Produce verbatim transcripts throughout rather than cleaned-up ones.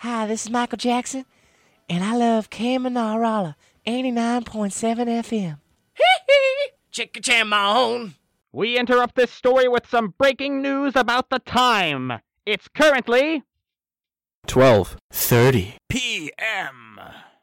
Hi, this is Michael Jackson, and I love K M N R Raleigh, eighty-nine point seven F M. Chicka-cham-on. We interrupt this story with some breaking news about the time. It's currently twelve thirty P M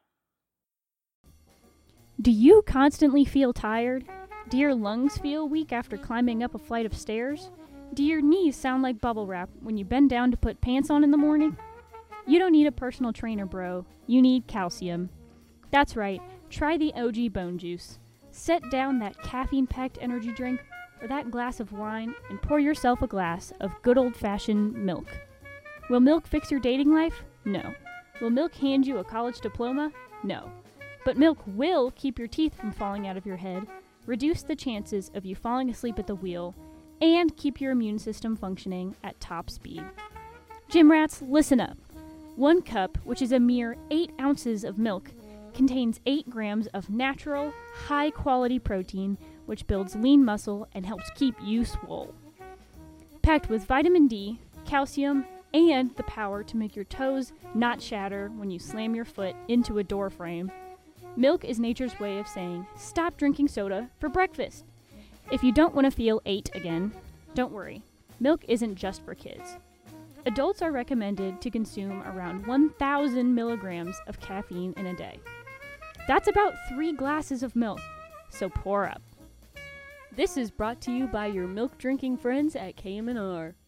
Do you constantly feel tired? Do your lungs feel weak after climbing up a flight of stairs? Do your knees sound like bubble wrap when you bend down to put pants on in the morning? You don't need a personal trainer, bro. You need calcium. That's right. Try the O G Bone Juice. Set down that caffeine-packed energy drink or that glass of wine and pour yourself a glass of good old-fashioned milk. Will milk fix your dating life? No. Will milk hand you a college diploma? No. But milk will keep your teeth from falling out of your head, reduce the chances of you falling asleep at the wheel, and keep your immune system functioning at top speed. Gym rats, listen up. One cup, which is a mere eight ounces of milk, contains eight grams of natural, high-quality protein, which builds lean muscle and helps keep you swole. Packed with vitamin D, calcium, and the power to make your toes not shatter when you slam your foot into a door frame, milk is nature's way of saying, stop drinking soda for breakfast. If you don't want to feel eight again, don't worry. Milk isn't just for kids. Adults are recommended to consume around one thousand milligrams of caffeine in a day. That's about three glasses of milk, so pour up. This is brought to you by your milk-drinking friends at K M N R.